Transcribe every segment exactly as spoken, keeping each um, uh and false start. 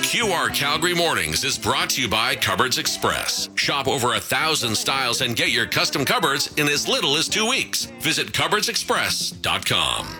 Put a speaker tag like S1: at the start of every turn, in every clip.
S1: Q R Calgary Mornings is brought to you by Cupboards Express. Shop over a thousand styles and get your custom cupboards in as little as two weeks. Visit cupboards express dot com.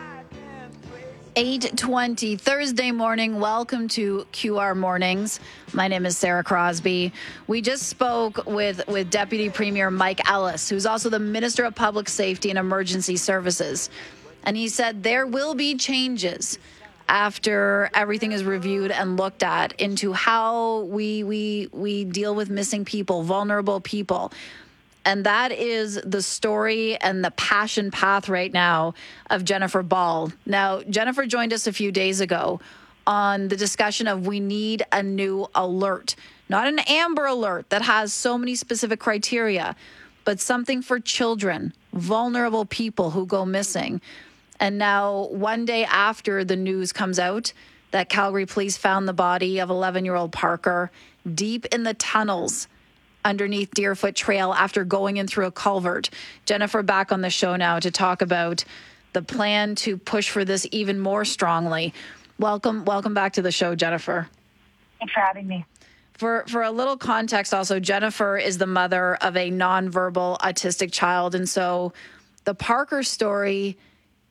S2: eight twenty Thursday morning. Welcome to Q R Mornings. My name is Sarah Crosby. We just spoke with, with Deputy Premier Mike Ellis, who's also the Minister of Public Safety and Emergency Services. And he said there will be changes after everything is reviewed and looked at into how we we we deal with missing people, vulnerable people. And that is the story and the passion path right now of Jennifer Ball. Now, Jennifer joined us a few days ago on the discussion of we need a new alert, not an Amber Alert that has so many specific criteria, but something for children, vulnerable people who go missing. And now, one day after the news comes out that Calgary police found the body of eleven-year-old Parker deep in the tunnels underneath Deerfoot Trail after going in through a culvert. Jennifer back on the show now to talk about the plan to push for this even more strongly. Welcome, welcome back to the show, Jennifer.
S3: Thanks for having me.
S2: For for a little context also, Jennifer is the mother of a nonverbal autistic child. And so the Parker story,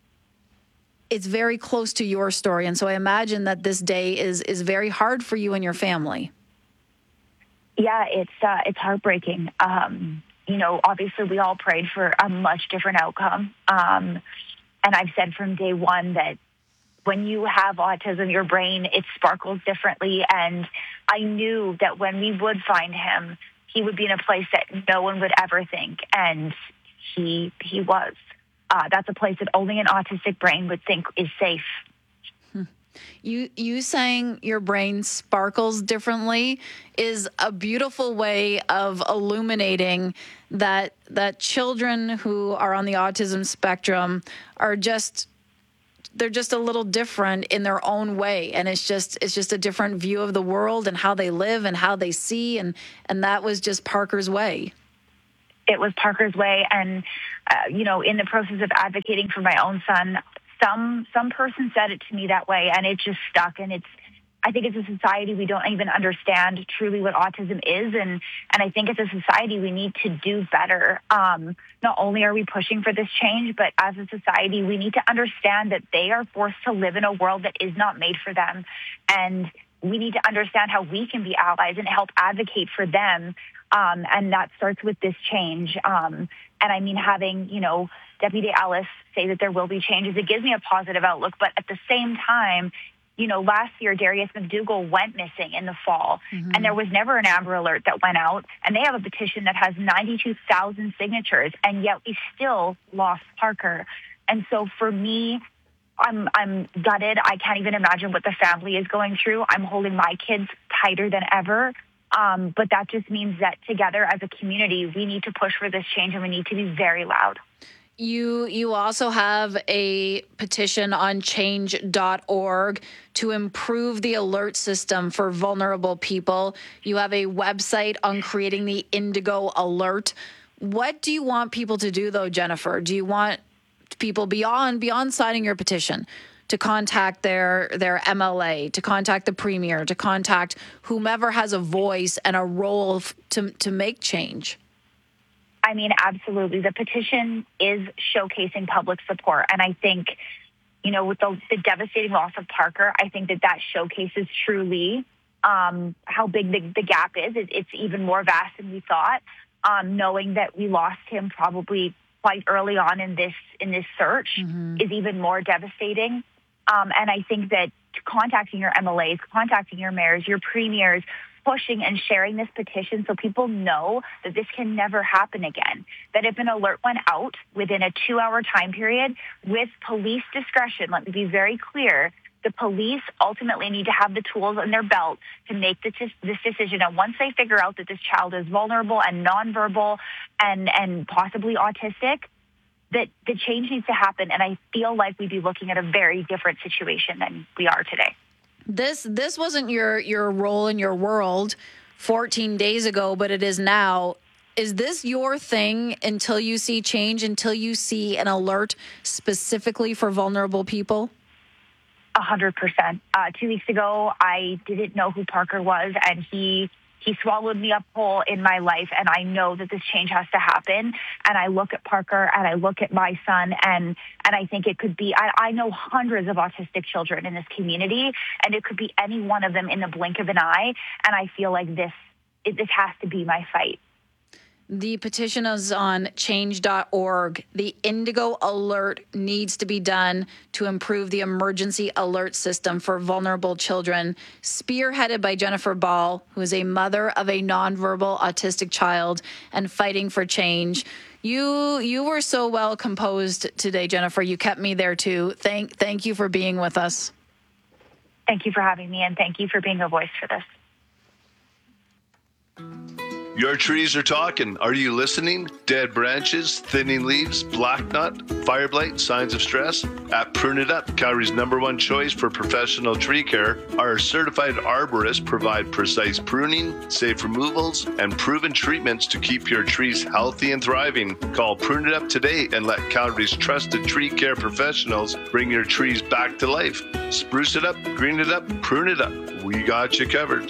S2: it's very close to your story. And so I imagine that this day is is very hard for you and your family.
S3: Yeah, it's uh, it's heartbreaking. Um, you know, obviously we all prayed for a much different outcome. Um, and I've said from day one that when you have autism, your brain, it sparkles differently. And I knew that when we would find him, he would be in a place that no one would ever think. And he he was. Uh, that's a place that only an autistic brain would think is safe.
S2: Hmm. You you saying your brain sparkles differently is a beautiful way of illuminating that that children who are on the autism spectrum are just they're just a little different in their own way, and it's just it's just a different view of the world and how they live and how they see, and and that was just Parker's way.
S3: It was Parker's way. And, uh, you know, in the process of advocating for my own son, some some person said it to me that way, and it just stuck. And it's, I think as a society, we don't even understand truly what autism is. And, and I think as a society, we need to do better. Um, not only are we pushing for this change, but as a society, we need to understand that they are forced to live in a world that is not made for them. And we need to understand how we can be allies and help advocate for them. Um, and that starts with this change. Um, and I mean, having, you know, Deputy Ellis say that there will be changes, it gives me a positive outlook. But at the same time, you know, last year, Darius McDougall went missing in the fall, mm-hmm. and there was never an Amber Alert that went out. And they have a petition that has ninety-two thousand signatures, and yet we still lost Parker. And so for me, I'm I'm gutted. I can't even imagine what the family is going through. I'm holding my kids tighter than ever. Um, but that just means that together as a community, we need to push for this change, and we need to be very loud.
S2: You you also have a petition on change dot org to improve the alert system for vulnerable people. You have a website on creating the Indigo Alert. What do you want people to do, though, Jennifer? Do you want people beyond beyond signing your petition to contact their their M L A, to contact the Premier, to contact whomever has a voice and a role f- to to make change?
S3: I mean, absolutely. The petition is showcasing public support. And I think, you know, with the, the devastating loss of Parker, I think that that showcases truly um, how big the, the gap is. It, it's even more vast than we thought, um, knowing that we lost him probably quite early on in this in this search mm-hmm. is even more devastating. Um, and I think that contacting your M L As, contacting your mayors, your premiers, pushing and sharing this petition so people know that this can never happen again. That if an alert went out within a two-hour time period with police discretion, let me be very clear, the police ultimately need to have the tools in their belt to make this, this decision. And once they figure out that this child is vulnerable and nonverbal and, and possibly autistic, that the change needs to happen. And I feel like we'd be looking at a very different situation than we are today.
S2: This this wasn't your, your role in your world fourteen days ago, but it is now. Is this your thing until you see change, until you see an alert specifically for vulnerable people?
S3: A hundred percent. Uh, two weeks ago, I didn't know who Parker was, and he he swallowed me up whole in my life, and I know that this change has to happen. And I look at Parker, and I look at my son, and and I think it could be, I, I know hundreds of autistic children in this community, and it could be any one of them in the blink of an eye, and I feel like this it, this has to be my fight.
S2: The petition is on change dot org. The Indigo Alert needs to be done to improve the emergency alert system for vulnerable children, spearheaded by Jennifer Ball, who is a mother of a nonverbal autistic child and fighting for change. You you were so well composed today, Jennifer. You kept me there too. Thank thank you for being with us.
S3: Thank you for having me, and thank you for being a voice for this.
S4: Your trees are talking. Are you listening? Dead branches, thinning leaves, black knot, fire blight, signs of stress? At Prune It Up, Calgary's number one choice for professional tree care, our certified arborists provide precise pruning, safe removals, and proven treatments to keep your trees healthy and thriving. Call Prune It Up today and let Calgary's trusted tree care professionals bring your trees back to life. Spruce it up, green it up, prune it up. We got you covered.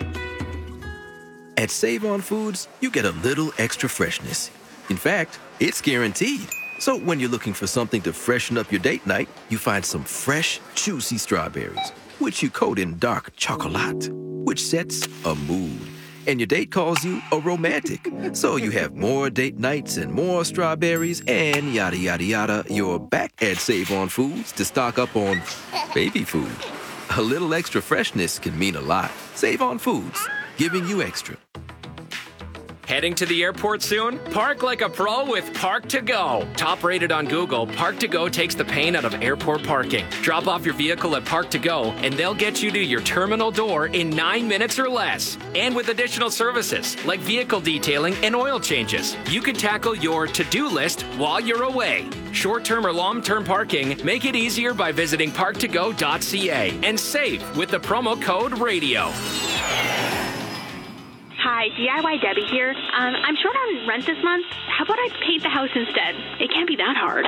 S5: At Save On Foods, you get a little extra freshness. In fact, it's guaranteed. So when you're looking for something to freshen up your date night, you find some fresh, juicy strawberries, which you coat in dark chocolate, which sets a mood. And your date calls you a romantic. So you have more date nights and more strawberries and yada, yada, yada. You're back at Save On Foods to stock up on baby food. A little extra freshness can mean a lot. Save On Foods, giving you extra.
S6: Heading to the airport soon? Park like a pro with Park to Go. Top rated on Google, Park to Go takes the pain out of airport parking. Drop off your vehicle at Park to Go, and they'll get you to your terminal door in nine minutes or less. And with additional services like vehicle detailing and oil changes, you can tackle your to-do list while you're away. Short-term or long-term parking, make it easier by visiting park to go dot c a and save with the promo code RADIO.
S7: Hi, D I Y Debbie here. Um, I'm short on rent this month. How about I paint the house instead? It can't be that hard.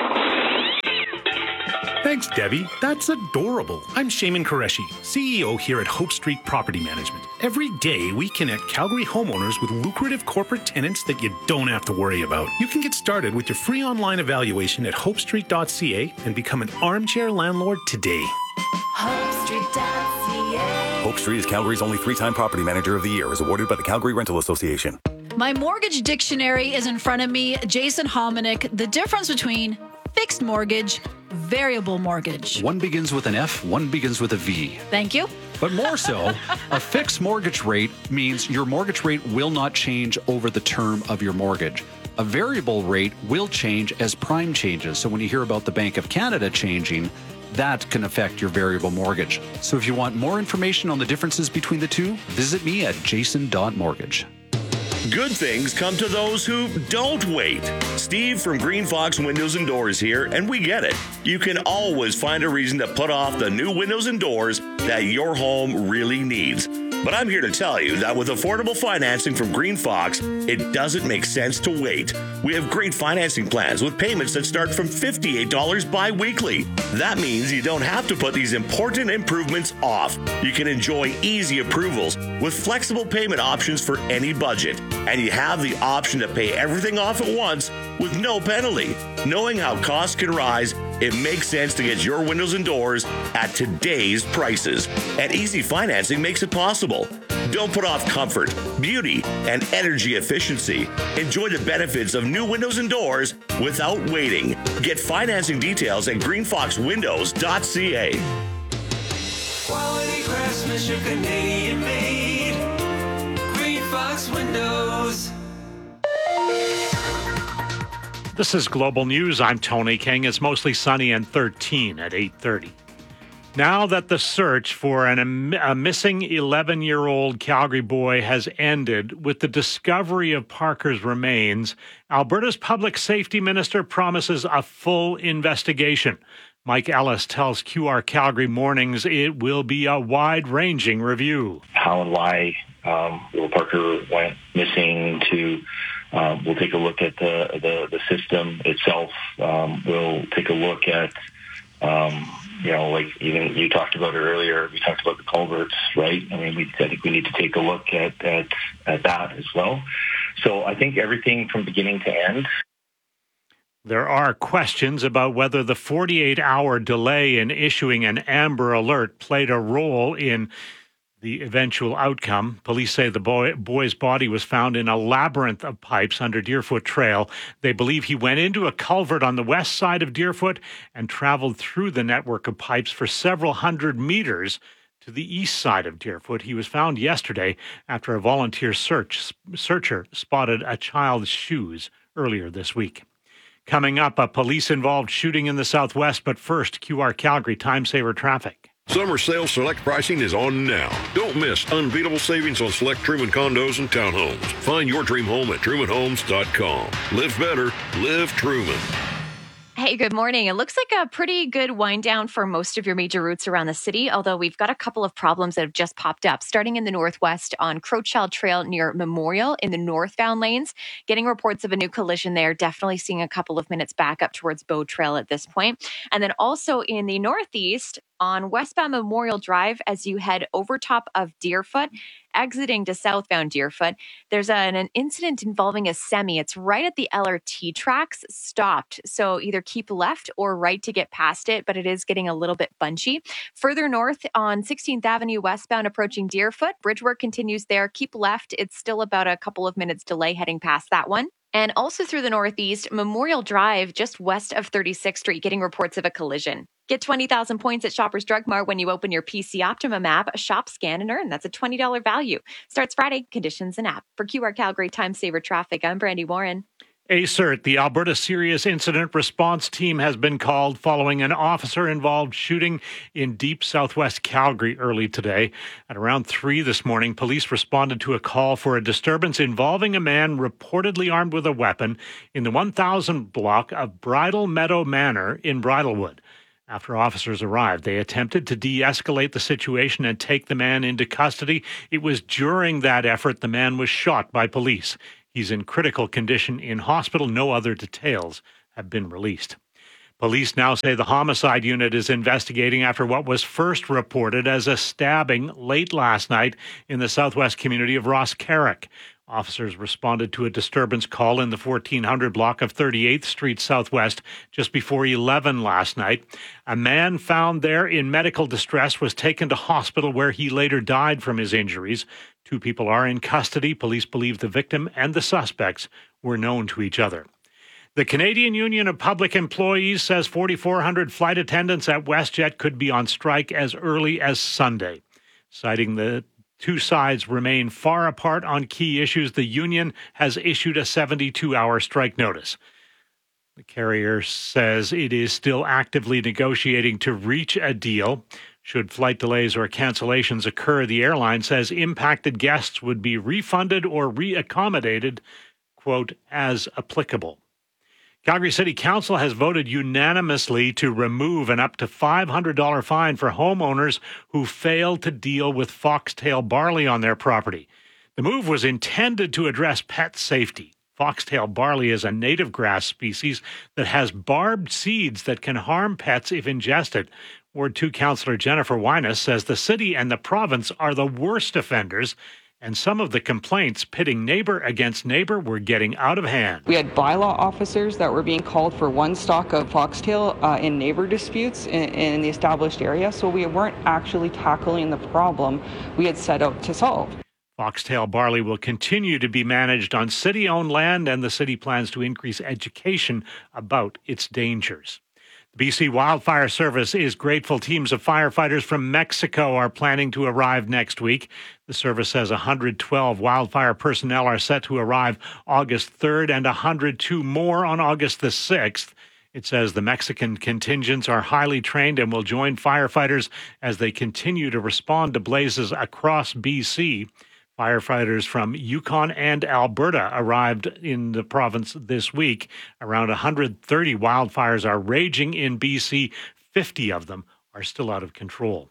S8: Thanks, Debbie. That's adorable. I'm Shaman Qureshi, C E O here at Hope Street Property Management. Every day, we connect Calgary homeowners with lucrative corporate tenants that you don't have to worry about. You can get started with your free online evaluation at hope street dot c a and become an armchair landlord today.
S9: hope street dot c a
S10: Hope Street is Calgary's only three-time Property Manager of the Year, as awarded by the Calgary Rental Association.
S2: My mortgage dictionary is in front of me. Jason Hominick, the difference between fixed mortgage, variable mortgage.
S11: One begins with an F, one begins with a V.
S2: Thank you.
S11: But more so, a fixed mortgage rate means your mortgage rate will not change over the term of your mortgage. A variable rate will change as prime changes. So when you hear about the Bank of Canada changing, that can affect your variable mortgage. So if you want more information on the differences between the two, visit me at jason dot mortgage.
S12: Good things come to those who don't wait. Steve from Green Fox Windows and Doors here, and we get it. You can always find a reason to put off the new windows and doors that your home really needs. But I'm here to tell you that with affordable financing from Green Fox, it doesn't make sense to wait. We have great financing plans with payments that start from fifty-eight dollars bi-weekly. That means you don't have to put these important improvements off. You can enjoy easy approvals with flexible payment options for any budget. And you have the option to pay everything off at once with no penalty. Knowing how costs can rise, it makes sense to get your windows and doors at today's prices. And easy financing makes it possible. Don't put off comfort, beauty, and energy efficiency. Enjoy the benefits of new windows and doors without waiting. Get financing details at green fox windows dot c a.
S9: Quality craftsmanship, Canadian made. Green Fox Windows.
S13: This is Global News. I'm Tony King. It's mostly sunny and thirteen at eight thirty. Now that the search for an, a missing eleven-year-old Calgary boy has ended with the discovery of Parker's remains, Alberta's public safety minister promises a full investigation. Mike Ellis tells Q R Calgary Mornings it will be a wide-ranging review.
S14: How and why um, Will Parker went missing to uh, we'll take a look at the, the, the system itself. Um, we'll take a look at um, you know, like even you talked about it earlier, we talked about the culverts, right? I mean, we, I think we need to take a look at, at, at that as well. So I think everything from beginning to end.
S13: There are questions about whether the forty-eight hour delay in issuing an Amber Alert played a role in the eventual outcome. Police say the boy, boy's body was found in a labyrinth of pipes under Deerfoot Trail. They believe he went into a culvert on the west side of Deerfoot and traveled through the network of pipes for several hundred meters to the east side of Deerfoot. He was found yesterday after a volunteer search searcher spotted a child's shoes earlier this week. Coming up, a police-involved shooting in the southwest, but first, Q R Calgary time-saver traffic.
S15: Summer sale select pricing is on now. Don't miss unbeatable savings on select Truman condos and townhomes. Find your dream home at truman homes dot com. Live better, live Truman.
S16: Hey, good morning. It looks like a pretty good wind down for most of your major routes around the city, although we've got a couple of problems that have just popped up. Starting in the northwest on Crowchild Trail near Memorial in the northbound lanes, getting reports of a new collision there, definitely seeing a couple of minutes back up towards Bow Trail at this point. And then also in the northeast on westbound Memorial Drive as you head over top of Deerfoot, exiting to southbound Deerfoot, there's an, an incident involving a semi. It's right at the L R T tracks, stopped. So either keep left or right to get past it, but it is getting a little bit bunchy. Further north on sixteenth Avenue westbound approaching Deerfoot, bridge work continues there. Keep left. It's still about a couple of minutes delay heading past that one. And also through the northeast, Memorial Drive, just west of thirty-sixth Street, getting reports of a collision. Get twenty thousand points at Shoppers Drug Mart when you open your P C Optimum app. Shop, scan, and earn. That's a twenty dollars value. Starts Friday. Conditions and app. For Q R Calgary Time Saver Traffic, I'm Brandy Warren.
S13: A C E R T, the Alberta Serious Incident Response Team, has been called following an officer-involved shooting in deep southwest Calgary early today. At around three this morning, police responded to a call for a disturbance involving a man reportedly armed with a weapon in the one thousand block of Bridal Meadow Manor in Bridlewood. After officers arrived, they attempted to de-escalate the situation and take the man into custody. It was during that effort the man was shot by police. He's in critical condition in hospital. No other details have been released. Police now say the homicide unit is investigating after what was first reported as a stabbing late last night in the southwest community of Ross Carrick. Officers responded to a disturbance call in the fourteen hundred block of thirty-eighth Street Southwest just before eleven last night. A man found there in medical distress was taken to hospital where he later died from his injuries. Two people are in custody. Police believe the victim and the suspects were known to each other. The Canadian Union of Public Employees says forty-four hundred flight attendants at WestJet could be on strike as early as Sunday. Citing the two sides remain far apart on key issues, the union has issued a seventy-two hour strike notice. The carrier says it is still actively negotiating to reach a deal. Should flight delays or cancellations occur, the airline says impacted guests would be refunded or reaccommodated, quote, as applicable. Calgary City Council has voted unanimously to remove an up to five hundred dollars fine for homeowners who fail to deal with foxtail barley on their property. The move was intended to address pet safety. Foxtail barley is a native grass species that has barbed seeds that can harm pets if ingested. Ward two Councillor Jennifer Wyness says the city and the province are the worst offenders, and some of the complaints pitting neighbor against neighbor were getting out of hand.
S17: We had bylaw officers that were being called for one stock of foxtail uh, in neighbor disputes in, in the established area, so we weren't actually tackling the problem we had set out to solve.
S13: Foxtail barley will continue to be managed on city-owned land, and the city plans to increase education about its dangers. The B C Wildfire Service is grateful teams of firefighters from Mexico are planning to arrive next week. The service says one hundred twelve wildfire personnel are set to arrive August third and one hundred two more on August the sixth. It says the Mexican contingents are highly trained and will join firefighters as they continue to respond to blazes across B C. Firefighters from Yukon and Alberta arrived in the province this week. Around one hundred thirty wildfires are raging in B C. fifty of them are still out of control.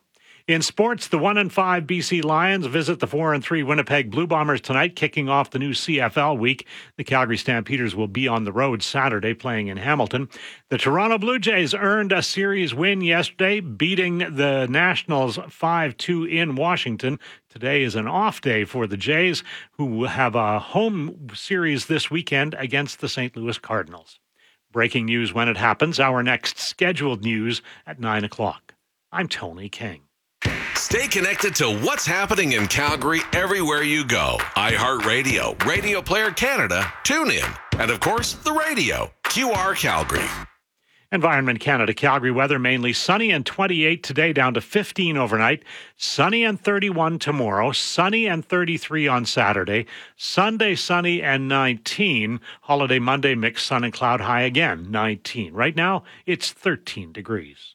S13: In sports, the one and five B C Lions visit the four and three Winnipeg Blue Bombers tonight, kicking off the new C F L week. The Calgary Stampeders will be on the road Saturday, playing in Hamilton. The Toronto Blue Jays earned a series win yesterday, beating the Nationals five two in Washington. Today is an off day for the Jays, who have a home series this weekend against the Saint Louis Cardinals. Breaking news when it happens. Our next scheduled news at nine o'clock. I'm Tony King.
S1: Stay connected to what's happening in Calgary everywhere you go. iHeartRadio, Radio Player Canada, TuneIn, and of course, the radio, Q R Calgary.
S13: Environment Canada, Calgary weather mainly sunny and twenty-eight today, down to fifteen overnight. Sunny and thirty-one tomorrow. Sunny and thirty-three on Saturday. Sunday sunny and nineteen. Holiday Monday mixed sun and cloud, high again, nineteen. Right now, it's thirteen degrees.